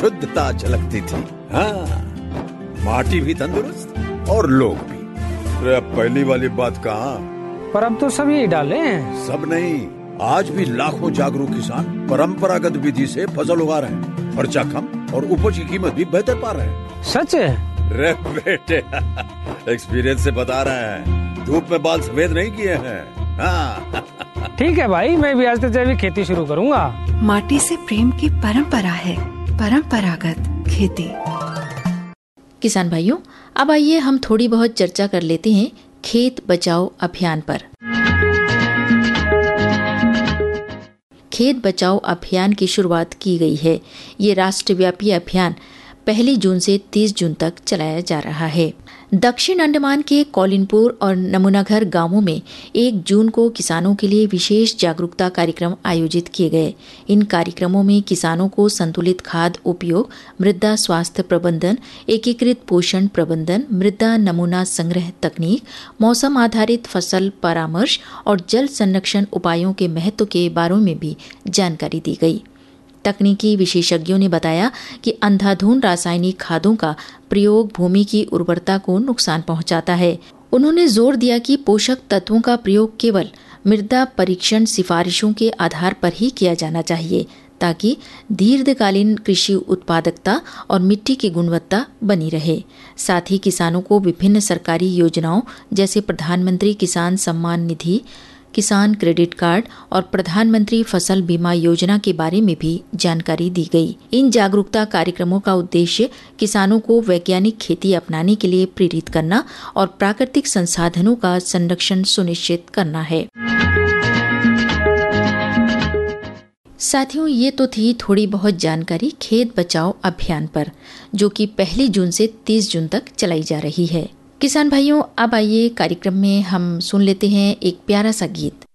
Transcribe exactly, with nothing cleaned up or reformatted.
शुद्धता झलकती थी। हाँ, माटी भी तंदुरुस्त और लोग भी। अरे अब पहली वाली बात कहाँ, पर अब तो सब यही डाले हैं। सब नहीं, आज भी लाखों जागरूक किसान परंपरागत विधि से फसल उगा रहे हैं। खर्चा कम और उपज की कीमत भी बेहतर पा रहे हैं। सच है? रे बेटे एक्सपीरियंस से बता रहे हैं, धूप में बाल सफेद नहीं किए हैं। हाँ। ठीक है भाई, मैं भी आज से जैविक खेती शुरू करूंगा। माटी से प्रेम की परंपरा है परंपरागत खेती। किसान भाइयों, अब आइए हम थोड़ी बहुत चर्चा कर लेते हैं खेत बचाओ अभियान पर। खेत बचाओ अभियान की शुरुआत की गई है। ये राष्ट्रव्यापी अभियान पहली जून से तीस जून तक चलाया जा रहा है। दक्षिण अंडमान के कौलिनपुर और नमूनाघर गांवों में एक जून को किसानों के लिए विशेष जागरूकता कार्यक्रम आयोजित किए गए। इन कार्यक्रमों में किसानों को संतुलित खाद उपयोग, मृदा स्वास्थ्य प्रबंधन, एकीकृत पोषण प्रबंधन, मृदा नमूना संग्रह तकनीक, मौसम आधारित फसल परामर्श और जल संरक्षण उपायों के महत्व के बारे में भी जानकारी दी गई। तकनीकी विशेषज्ञों ने बताया कि अंधाधुंध रासायनिक खादों का प्रयोग भूमि की उर्वरता को नुकसान पहुंचाता है। उन्होंने जोर दिया कि पोषक तत्वों का प्रयोग केवल मृदा परीक्षण सिफारिशों के आधार पर ही किया जाना चाहिए, ताकि दीर्घकालीन कृषि उत्पादकता और मिट्टी की गुणवत्ता बनी रहे। साथ ही किसानों को विभिन्न सरकारी योजनाओं जैसे प्रधानमंत्री किसान सम्मान निधि, किसान क्रेडिट कार्ड और प्रधानमंत्री फसल बीमा योजना के बारे में भी जानकारी दी गई। इन जागरूकता कार्यक्रमों का उद्देश्य किसानों को वैज्ञानिक खेती अपनाने के लिए प्रेरित करना और प्राकृतिक संसाधनों का संरक्षण सुनिश्चित करना है। साथियों, ये तो थी थोड़ी बहुत जानकारी खेत बचाओ अभियान पर, जो कि पहली जून से तीस जून तक चलाई जा रही है। किसान भाइयों, अब आइए कार्यक्रम में हम सुन लेते हैं एक प्यारा सा गीत।